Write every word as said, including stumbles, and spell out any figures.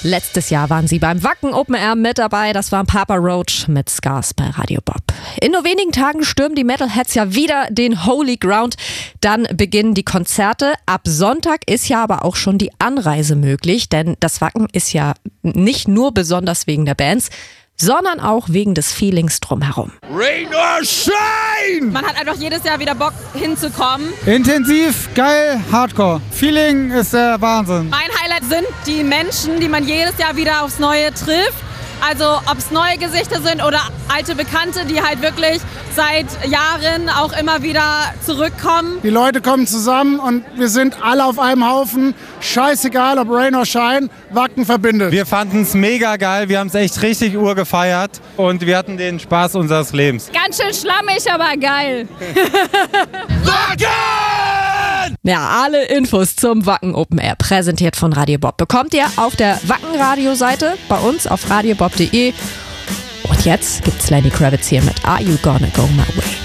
Letztes Jahr waren sie beim Wacken Open Air mit dabei. Das war Papa Roach mit Scars bei Radio Bob. In nur wenigen Tagen stürmen die Metalheads ja wieder den Holy Ground. Dann beginnen die Konzerte. Ab Sonntag ist ja aber auch schon die Anreise möglich, denn das Wacken ist ja nicht nur besonders wegen der Bands, sondern auch wegen des Feelings drumherum. Rain or shine! Man hat einfach jedes Jahr wieder Bock hinzukommen. Intensiv, geil, Hardcore. Feeling ist der Wahnsinn. Mein Highlight sind die Menschen, die man jedes Jahr wieder aufs Neue trifft. Also ob es neue Gesichter sind oder alte Bekannte, die halt wirklich seit Jahren auch immer wieder zurückkommen. Die Leute kommen zusammen und wir sind alle auf einem Haufen. Scheißegal, ob Rain or Shine, Wacken verbindet. Wir fanden es mega geil, wir haben es echt richtig urgefeiert und wir hatten den Spaß unseres Lebens. Ganz schön schlammig, aber geil. Wacken! Ja, alle Infos zum Wacken Open Air, präsentiert von Radio Bob, bekommt ihr auf der Wacken-Radio-Seite bei uns auf radiobob punkt de. Und jetzt gibt's Lenny Kravitz hier mit Are You Gonna Go My Way?